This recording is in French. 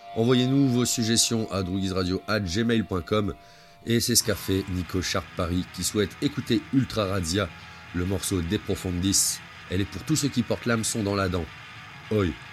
Envoyez-nous vos suggestions à drougizradio@gmail.com. Et c'est ce qu'a fait Nico Sharp Paris qui souhaite écouter Ultra Razzia, le morceau De Profundis. Elle est pour tous ceux qui portent l'hameçon dans la dent. Oi.